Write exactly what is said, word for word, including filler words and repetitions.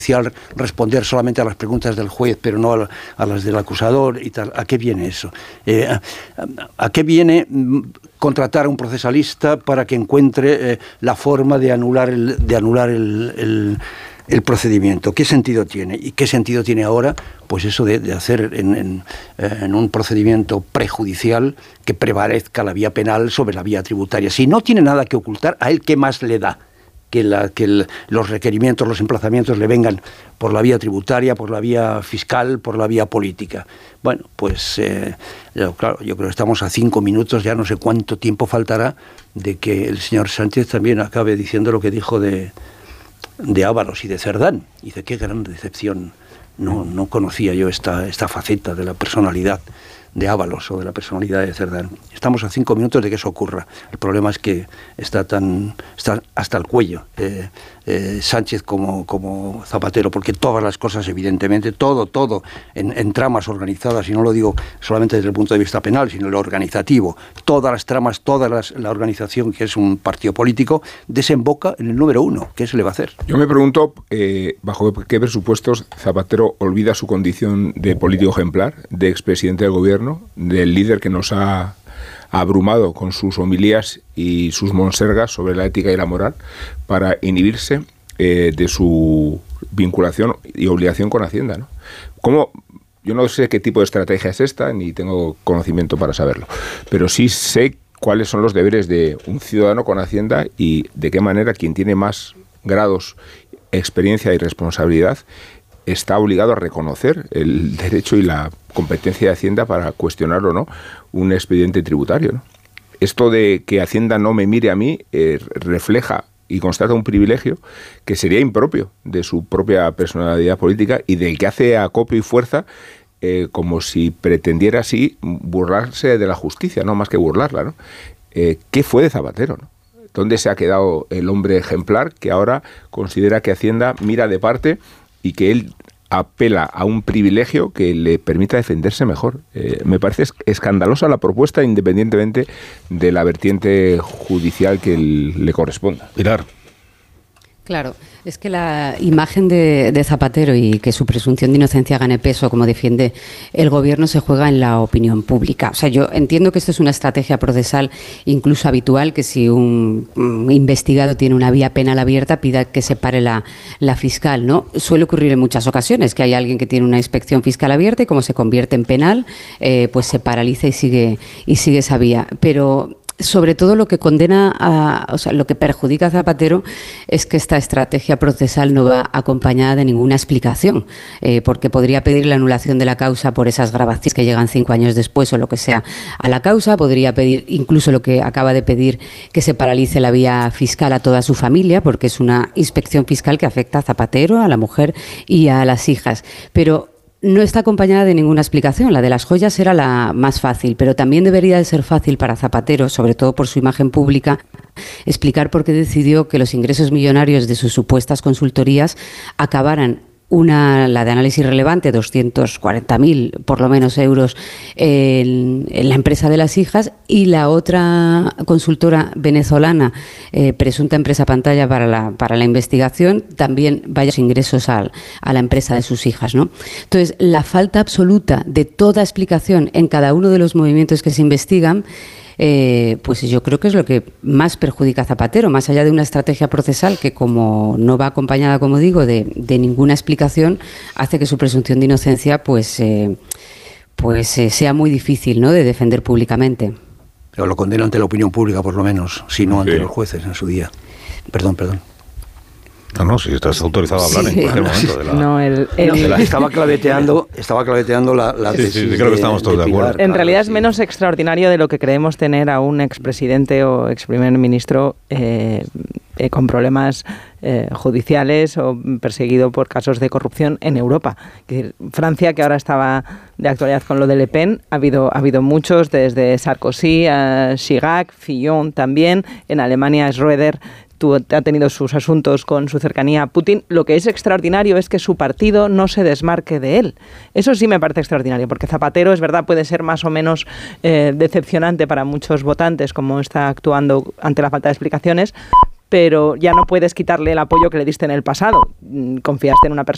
responder solamente a las preguntas del juez, pero no a, a las del acusador y tal. ¿A qué viene eso? Eh, a, ¿A qué viene contratar a un procesalista para que encuentre eh, la forma de anular el, de anular el, el, el procedimiento? ¿Qué sentido tiene? ¿Y qué sentido tiene ahora? Pues eso de, de hacer en, en, en un procedimiento prejudicial que prevalezca la vía penal sobre la vía tributaria. Si no tiene nada que ocultar, ¿a él qué más le da? que, la, que el, los requerimientos, los emplazamientos le vengan por la vía tributaria, por la vía fiscal, por la vía política. Bueno, pues eh, yo, claro, yo creo que estamos a cinco minutos, ya no sé cuánto tiempo faltará de que el señor Sánchez también acabe diciendo lo que dijo de, de Ábalos y de Cerdán. Y dice, qué gran decepción, no, no conocía yo esta, esta faceta de la personalidad de Ábalos o de la personalidad de Cerdán. Estamos a cinco minutos de que eso ocurra. El problema es que está tan está hasta el cuello eh, eh, Sánchez como, como Zapatero, porque todas las cosas, evidentemente, todo, todo, en, en tramas organizadas, y no lo digo solamente desde el punto de vista penal, sino lo organizativo, todas las tramas, toda las, la organización que es un partido político, desemboca en el número uno. ¿Qué se le va a hacer? Yo me pregunto, eh, bajo qué presupuestos Zapatero olvida su condición de político ejemplar, de expresidente del gobierno, del líder que nos ha abrumado con sus homilías y sus monsergas sobre la ética y la moral, para inhibirse eh, de su vinculación y obligación con Hacienda, ¿no? ¿Cómo? Yo no sé qué tipo de estrategia es esta, ni tengo conocimiento para saberlo, pero sí sé cuáles son los deberes de un ciudadano con Hacienda y de qué manera quien tiene más grados, experiencia y responsabilidad está obligado a reconocer el derecho y la competencia de Hacienda para cuestionar o no un expediente tributario, ¿no? Esto de que Hacienda no me mire a mí eh, refleja y constata un privilegio que sería impropio de su propia personalidad política y del que hace acopio y fuerza eh, como si pretendiera así burlarse de la justicia, no más que burlarla, ¿no? Eh, ¿Qué fue de Zapatero, no? ¿Dónde se ha quedado el hombre ejemplar que ahora considera que Hacienda mira de parte y que él apela a un privilegio que le permita defenderse mejor? Eh, me parece escandalosa la propuesta, independientemente de la vertiente judicial que le corresponda. Pilar. Claro, es que la imagen de, de Zapatero y que su presunción de inocencia gane peso, como defiende el gobierno, se juega en la opinión pública. O sea, yo entiendo que esto es una estrategia procesal incluso habitual, que si un, un investigado tiene una vía penal abierta, pida que se pare la, la fiscal, ¿no? Suele ocurrir en muchas ocasiones que hay alguien que tiene una inspección fiscal abierta y como se convierte en penal, eh, pues se paraliza y sigue, y sigue esa vía. Pero sobre todo lo que condena, a, o sea, lo que perjudica a Zapatero es que esta estrategia procesal no va acompañada de ninguna explicación, eh, porque podría pedir la anulación de la causa por esas grabaciones que llegan cinco años después o lo que sea a la causa, podría pedir incluso lo que acaba de pedir, que se paralice la vía fiscal a toda su familia, porque es una inspección fiscal que afecta a Zapatero, a la mujer y a las hijas. Pero no está acompañada de ninguna explicación. La de las joyas era la más fácil, pero también debería de ser fácil para Zapatero, sobre todo por su imagen pública, explicar por qué decidió que los ingresos millonarios de sus supuestas consultorías acabaran, una, la de análisis relevante, doscientos cuarenta mil por lo menos euros en, en la empresa de las hijas, y la otra consultora venezolana, eh, presunta empresa pantalla para la, para la investigación, también varios ingresos al, a la empresa de sus hijas, ¿no? Entonces, la falta absoluta de toda explicación en cada uno de los movimientos que se investigan, Eh, pues yo creo que es lo que más perjudica a Zapatero, más allá de una estrategia procesal que, como no va acompañada, como digo, de, de ninguna explicación, hace que su presunción de inocencia pues, eh, pues eh, sea muy difícil, ¿no?, de defender públicamente. Pero lo condena ante la opinión pública, por lo menos, si no ante sí. los jueces en su día. Perdón, perdón. No, no, si estás autorizado a hablar sí. en cualquier momento de la... No, el, el... De la estaba claveteando, estaba claveteando la, la sí, sí, sí, creo que estamos todos de, de acuerdo. En claro, realidad es sí. menos extraordinario de lo que creemos tener a un expresidente o ex primer ministro eh, eh, con problemas eh, judiciales o perseguido por casos de corrupción en Europa. Que Francia, que ahora estaba de actualidad con lo de Le Pen, ha habido, ha habido muchos, desde Sarkozy a Chirac, Fillon también. En Alemania, Schröder ha tenido sus asuntos con su cercanía a Putin. Lo que es extraordinario es que su partido no se desmarque de él. Eso sí me parece extraordinario, porque Zapatero, es verdad, puede ser más o menos eh, decepcionante para muchos votantes, como está actuando ante la falta de explicaciones, pero ya no puedes quitarle el apoyo que le diste en el pasado. Confiaste en una persona